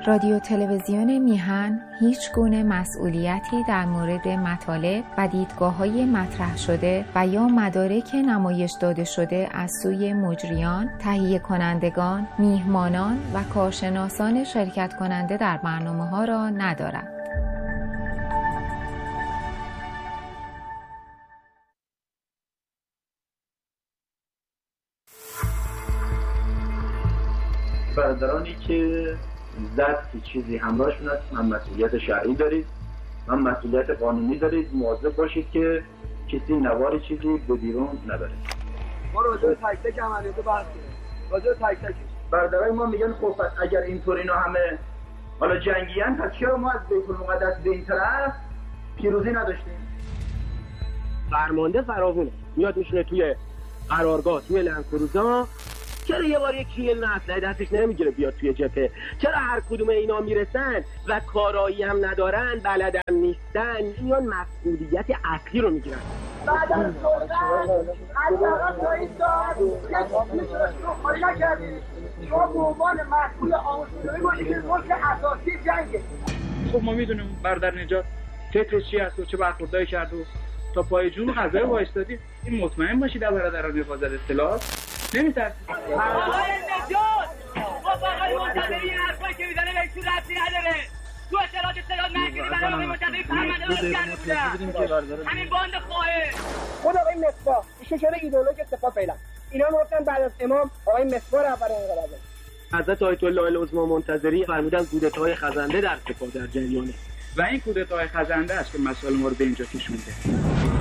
رادیو تلویزیون میهن هیچ گونه مسئولیتی در مورد مطالب و دیدگاه‌های مطرح شده و یا مدارک نمایش داده شده از سوی مجریان، تهیه کنندگان، میهمانان و کارشناسان شرکت کننده در برنامه‌ها را ندارد. برادرانی که زد چیزی همراهشون هست، هم مسئولیت شرعی دارید، هم مسئولیت قانونی دارید. مواظب باشید که کسی نوار چیزی به بیرون نبره. ما راجع به تک تک عملیات بحث کنیم. راجع به تک تک برادرای ما میگن خب اگر اینطور اینا همه حالا جنگیان، پس چرا ما از بیت المقدس به این طرف پیروزی نداشتیم؟ فرمانده فراوونه میاد میشینه توی قرارگاه، توی لنگ‌کروزا. چرا یه بار یکی یه اسلحه دستش نمیگیره بیاد توی جبهه؟ چرا هر کدوم اینا میرسن و کارایی هم ندارن، بلدم نیستن، میان مسئولیت اصلی رو میگیرن؟ بعد از صحبت از طرف رئیس داد یک خالی نکردید. شما به عنوان مسئول آموزشی باشید که رشد اساسی جنگه. خب ما میدونیم برادر نجات فکرش چی هست و چه برخوردایی کرد و تا پای جون قضایی وایستادیم. این مطمئن باشید در برادران حفاظت اطلاعات نمی‌ترسید. آقای نجات خب آقای منتظری حرفایی که میزنه بهش ربطی نداره. تو اطلاعات نگیری برای آقای منتظری فرمانده رو کرده بودن. همین باند خواهد خود آقای مصباح ایشون شده ایدئولوژی سپاه فعلا. اینا گفتن بعد از امام آقای مصباح رهبر انقلابه. حضرت آیت الله العظمی منتظری فرمودن کودتای خزنده در سپاه در جریانه و این کودتای خزنده است که مسائل ما رو به اینجا کشونده.